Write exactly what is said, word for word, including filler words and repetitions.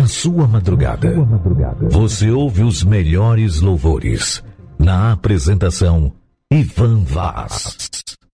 sua madrugada. Você ouve os melhores louvores. Na apresentação, Ivan Vaz.